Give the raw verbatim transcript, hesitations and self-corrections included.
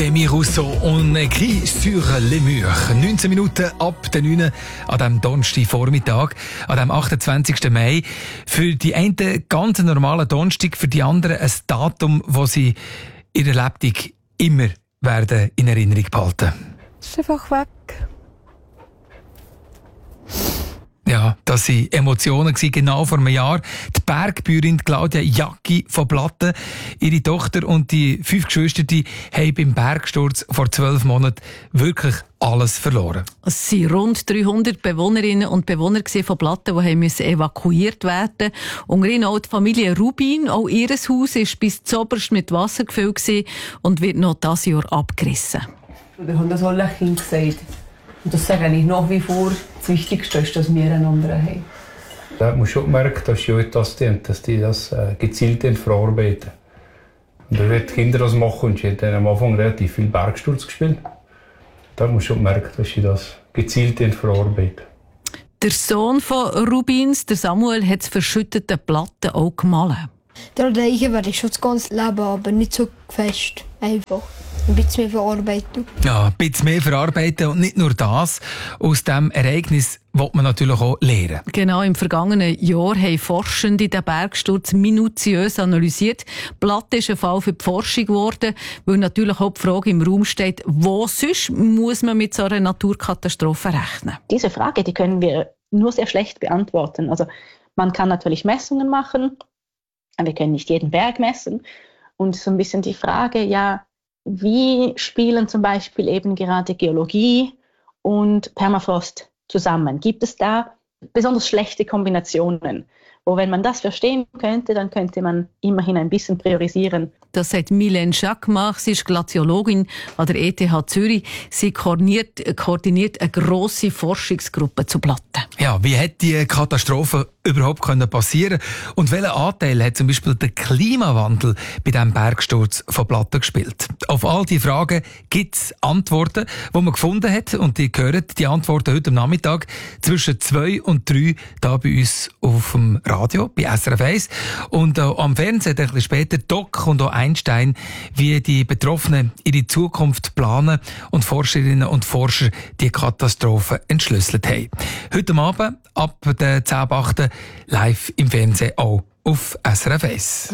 Demi Rousseau und écrit sur les murs. neunzehn Minuten ab der neun an diesem Donnerstagvormittag, an dem achtundzwanzigsten Mai. Für die einen ganz normalen Donnerstag, für die anderen ein Datum, das sie in ihrer Lebtung immer werden in Erinnerung behalten. Es ist einfach weg. Ja, das waren Emotionen genau vor einem Jahr. Die Bergbäuerin Claudia Jacki von Platten, ihre Tochter und die fünf Geschwister, die haben beim Bergsturz vor zwölf Monaten wirklich alles verloren. Es waren rund dreihundert Bewohnerinnen und Bewohner von Platten, die mussten evakuiert werden. Unter ihnen auch die Familie Rubin. Auch ihr Haus war bis zuoberst mit Wasser gefüllt und wird noch dieses Jahr abgerissen. Wir haben das alle Kinder gesagt. Und das sage ich nach wie vor, das Wichtigste ist, dass wir einander haben. Da hat man schon gemerkt, dass die das tun, dass die das äh, gezielt verarbeiten. Und da wird die Kinder das machen und sie haben am Anfang relativ viel Bergsturz gespielt. Da hat man schon gemerkt, dass sie das gezielt verarbeiten. Der Sohn von Rubins, der Samuel, hat das verschüttete Platten auch gemalt. Der Reichen werde ich schon das ganze Leben, aber nicht so fest. Einfach. Ein bisschen mehr verarbeiten. Ja, ein bisschen mehr verarbeiten und nicht nur das. Aus diesem Ereignis will man natürlich auch lernen. Genau, im vergangenen Jahr haben Forschende den Bergsturz minutiös analysiert. Platte ist ein Fall für die Forschung geworden, weil natürlich auch die Frage im Raum steht, wo sonst muss man mit so einer Naturkatastrophe rechnen? Diese Frage, die können wir nur sehr schlecht beantworten. Also man kann natürlich Messungen machen, aber wir können nicht jeden Berg messen. Und so ein bisschen die Frage, ja, wie spielen zum Beispiel eben gerade Geologie und Permafrost zusammen? Gibt es da besonders schlechte Kombinationen? Wo, wenn man das verstehen könnte, dann könnte man immerhin ein bisschen priorisieren. Das sagt Mylène Jacquemart, sie ist Glaziologin an der E T H Zürich. Sie koordiniert, koordiniert eine grosse Forschungsgruppe zu Platten. Ja, wie hätte die Katastrophe überhaupt können passieren? Und welchen Anteil hat zum Beispiel der Klimawandel bei diesem Bergsturz von Platten gespielt? Auf all diese Fragen gibt es Antworten, die man gefunden hat. Und die hören die Antworten heute am Nachmittag zwischen zwei und drei hier bei uns auf dem Radio, bei S R F eins. Und äh, am Fernsehen ein bisschen später Doc und auch Einstein, wie die Betroffenen ihre Zukunft planen und Forscherinnen und Forscher die Katastrophe entschlüsselt haben. Heute Abend ab der zehn ab acht live im Fernsehen auch auf S R F eins.